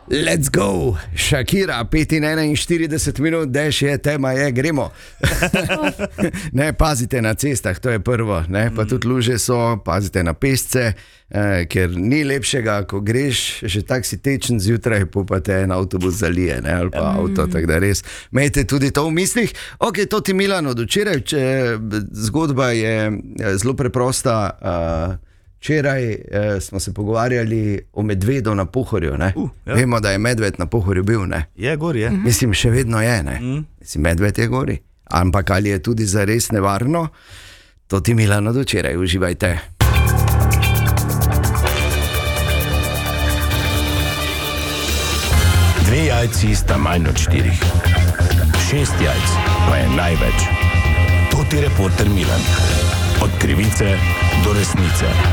Let's go, Shakira, 5 in 41 minut, dež je, tema je, gremo. Ne, pazite na cestah, to je prvo, ne, pa tudi luže so, pazite na pešce, ker ni lepšega, ko greš, že tak si tečen zjutraj, pa te en avtobus zalije, ne, ali pa avto, tako da res. Imejte tudi to v mislih. Ok, to ti Milan od včeraj, zgodba je zelo preprosta. Včeraj smo se pogovarjali o medvedu na Pohorju. Ja. Vemo, da je medved na Pohorju bil. Ne? Je gor, je. Mislim, še vedno je. Mislim, medved je gori. Ampak ali je tudi zares nevarno, to ti Milan od včeraj, uživajte. Dve jajci sta manj od 4. 6 jajc pa je največ. To ti reporter Milan. Od krivice do resnice.